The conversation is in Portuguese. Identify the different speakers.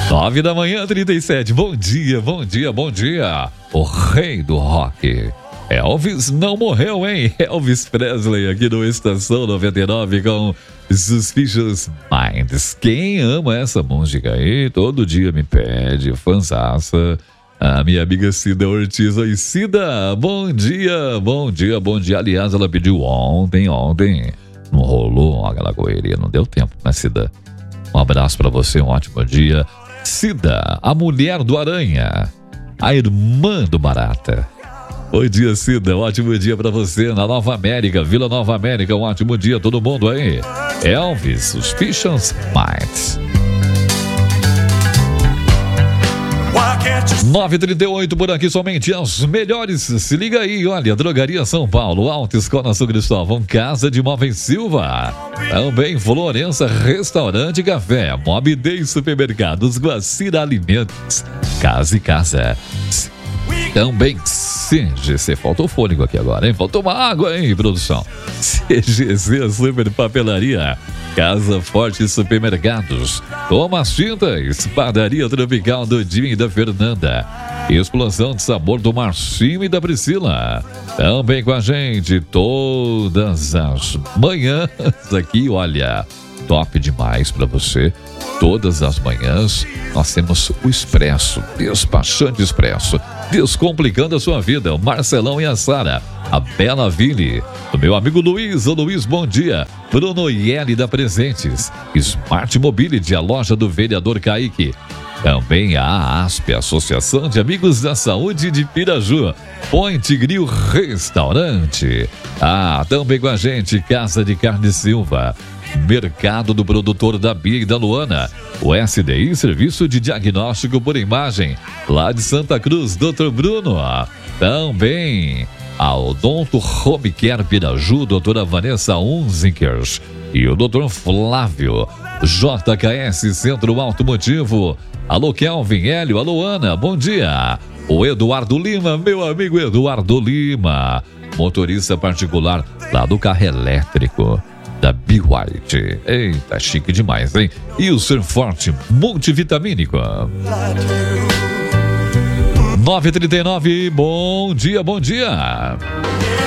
Speaker 1: 9 da manhã, 37. Bom dia, bom dia, bom dia. O rei do rock. Elvis não morreu, hein? Elvis Presley aqui no Estação 99 com Suspicious Minds. Quem ama essa música aí, todo dia me pede, fanzaça. A minha amiga Cida Ortiz. Oi, Cida, bom dia, bom dia, bom dia. Aliás, ela pediu ontem. Não rolou aquela correria, não deu tempo, né, Cida? Um abraço pra você, um ótimo dia. Cida, a mulher do Aranha, a irmã do Barata. Bom dia, Cida, um ótimo dia pra você na Nova América, Vila Nova América, um ótimo dia, todo mundo aí. Elvis, Suspicious Minds. 9h38 por aqui, somente as melhores. Se liga aí, olha, Drogaria São Paulo, Autoescola São Cristóvão, Casa de Móveis Silva, também Florença Restaurante e Café, Mob Day Supermercados, Guacira Alimentos, Casa e Casa. Também CGC, faltou fôlego aqui agora, hein? Faltou uma água, hein, produção? CGC Super Papelaria, Casa Forte Supermercados, Thomas Tintas, Padaria Tropical do Dinho e da Fernanda, Explosão de Sabor do Marcinho e da Priscila. Também com a gente todas as manhãs aqui, olha, top demais pra você. Todas as manhãs nós temos o Expresso, Despachante Expresso, descomplicando a sua vida. O Marcelão e a Sara, a Bela Ville, o meu amigo Luiz. Ô Luiz, bom dia. Bruno Ieli da Presentes, Smart Mobility, a loja do vereador Kaique. Também a ASP, Associação de Amigos da Saúde de Piraju, Point Grill Restaurante. Também com a gente, Casa de Carne Silva, Mercado do Produtor da Bia e da Luana, o SDI, Serviço de Diagnóstico por Imagem, lá de Santa Cruz, Dr. Bruno. Também a Odonto Home Care Piraju, doutora Vanessa Unzinkers e o Dr. Flávio. JKS Centro Automotivo, alô Kelvin, Hélio, alô Ana, bom dia. O Eduardo Lima, meu amigo Eduardo Lima, motorista particular lá do carro elétrico da Be White. Eita, chique demais, hein? E o Ser Forte Multivitamínico. 9h39, bom dia, bom dia.